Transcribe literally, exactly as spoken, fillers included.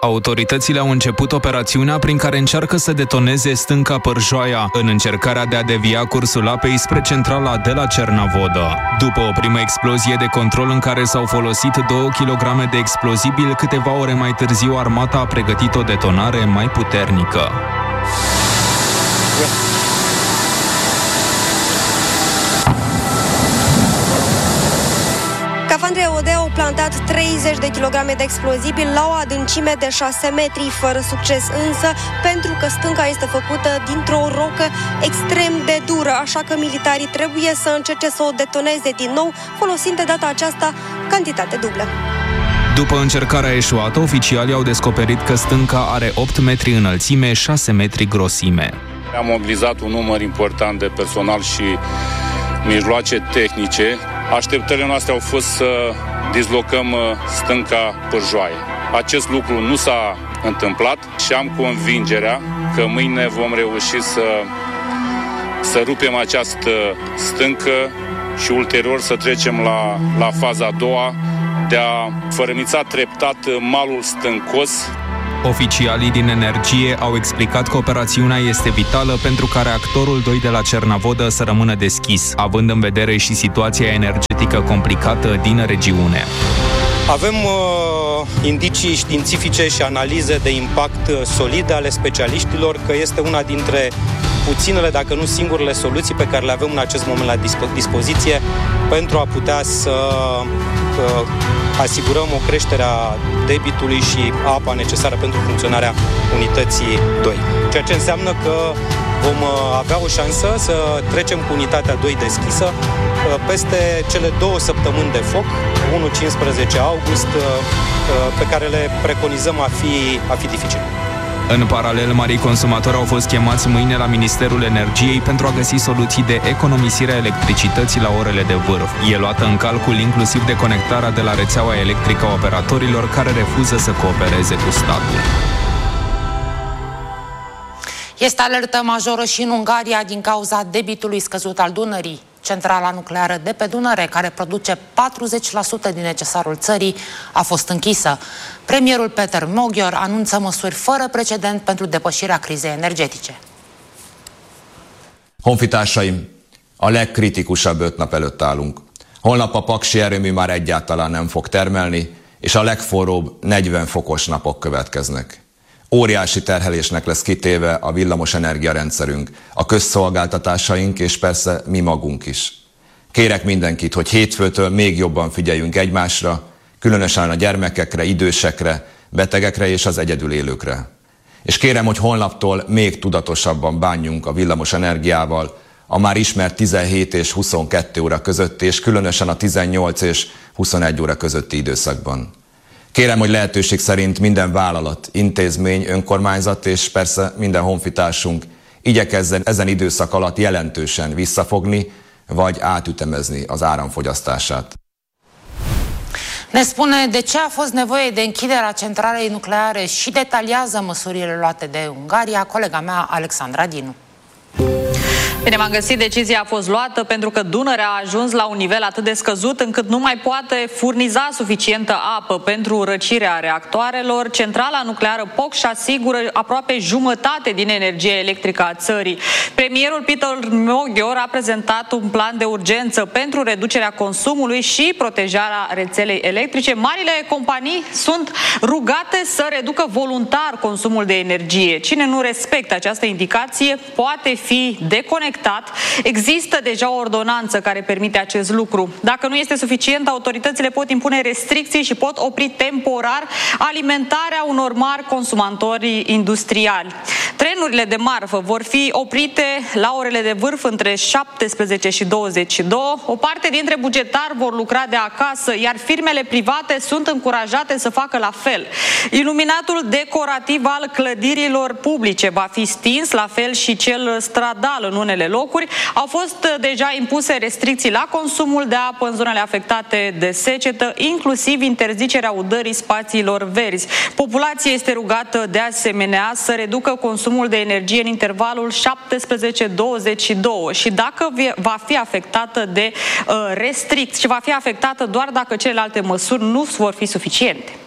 Autoritățile au început operațiunea prin care încearcă să detoneze stânca Pârjoaia, în încercarea de a devia cursul apei spre centrala de la Cernavodă. După o primă explozie de control în care s-au folosit două kilograme de explozibil, câteva ore mai târziu armata a pregătit o detonare mai puternică. Scafandrii E O D au plantat treizeci de kilograme de explozibil la o adâncime de șase metri, fără succes însă, pentru că stânca este făcută dintr-o rocă extrem de dură, așa că militarii trebuie să încerce să o detoneze din nou, folosind de data aceasta cantitate dublă. După încercarea eșuată, oficialii au descoperit că stânca are opt metri înălțime, șase metri grosime. Am mobilizat un număr important de personal și mijloace tehnice. Așteptările noastre au fost să dislocăm stânca Pârjoaie. Acest lucru nu s-a întâmplat și am convingerea că mâine vom reuși să, să rupem această stâncă și ulterior să trecem la, la faza a doua de a fărâmița treptat malul stâncos. Oficialii din energie au explicat că operațiunea este vitală pentru ca reactorul doi de la Cernavodă să rămână deschis, având în vedere și situația energetică complicată din regiune. Avem uh, indicii științifice și analize de impact solide ale specialiștilor că este una dintre puținele, dacă nu singurele soluții pe care le avem în acest moment la dispo- dispoziție pentru a putea să uh, asigurăm o creștere a debitului și apa necesară pentru funcționarea unității doi. Ceea ce înseamnă că vom avea o șansă să trecem cu unitatea doi deschisă peste cele două săptămâni de foc, unu cincisprezece august, pe care le preconizăm a fi, a fi dificile. În paralel, marii consumatori au fost chemați mâine la Ministerul Energiei pentru a găsi soluții de economisire a electricității la orele de vârf. E luată în calcul inclusiv deconectarea de la rețeaua electrică a operatorilor care refuză să coopereze cu statul. Este alertă majoră și în Ungaria din cauza debitului scăzut al Dunării. Centrala nucleară de pe Dunăre, care produce patruzeci la sută din necesarul țării, a fost închisă. Premierul Peter Magyar anunță măsuri fără precedent pentru depășirea crizei energetice. Honfitársaim, a legkritikusabb öt nap előtt állunk. Holnap a Paksi erőmű már egyáltalán nem fog termelni, és a legforróbb negyven fokos napok következnek. Óriási terhelésnek lesz kitéve a villamos energiarendszerünk, a közszolgáltatásaink és persze mi magunk is. Kérek mindenkit, hogy hétfőtől még jobban figyeljünk egymásra, különösen a gyermekekre, idősekre, betegekre és az egyedül élőkre. És kérem, hogy holnaptól még tudatosabban bánjunk a villamos energiával, a már ismert tizenhét és huszonkettő óra között, és különösen a tizennyolc és huszonegy óra közötti időszakban. Kérem, hogy lehetőség szerint minden vállalat, intézmény, önkormányzat és persze minden honfitársunk igyekezzen ezen időszak alatt jelentősen visszafogni, vagy átütemezni az áramfogyasztását. Ne spune de ce a fost nevoie de închiderea centralei nucleare și detaliază măsurile luate de Ungaria colega mea Alexandra Dinu. Bine, m-am găsit, decizia a fost luată pentru că Dunărea a ajuns la un nivel atât de scăzut încât nu mai poate furniza suficientă apă pentru răcirea reactoarelor. Centrala nucleară Pocș asigură aproape jumătate din energia electrică a țării. Premierul Peter Magyar a prezentat un plan de urgență pentru reducerea consumului și protejarea rețelei electrice. Marile companii sunt rugate să reducă voluntar consumul de energie. Cine nu respectă această indicație poate fi deconectat. Există deja o ordonanță care permite acest lucru. Dacă nu este suficient, autoritățile pot impune restricții și pot opri temporar alimentarea unor mari consumatori industriali. Trenurile de marfă vor fi oprite la orele de vârf între șaptesprezece și douăzeci și doi. O parte dintre bugetari vor lucra de acasă, iar firmele private sunt încurajate să facă la fel. Iluminatul decorativ al clădirilor publice va fi stins, la fel și cel stradal în unele locuri. Au fost deja impuse restricții la consumul de apă în zonele afectate de secetă, inclusiv interzicerea udării spațiilor verzi. Populația este rugată de asemenea să reducă consumul de energie în intervalul șaptesprezece douăzeci și doi și dacă va fi afectată de uh, restricții și va fi afectată doar dacă celelalte măsuri nu vor fi suficiente.